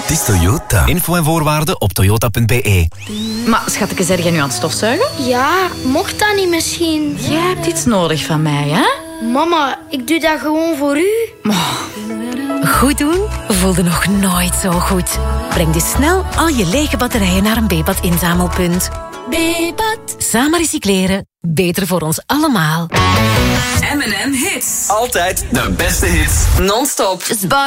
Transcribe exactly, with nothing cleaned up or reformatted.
Het is Toyota. Info en voorwaarden op toyota punt b e. Maar schatje, zeg jij nu aan het stofzuigen? Ja, mocht dat niet misschien? Jij hebt iets nodig van mij, hè? Mama, ik doe dat gewoon voor u. Oh. Goed doen voelde nog nooit zo goed. Breng dus snel al je lege batterijen naar een B-pad inzamelpunt. B-pad. Samen recycleren. Beter voor ons allemaal. M en M Hits. Altijd de beste hits. Non-stop.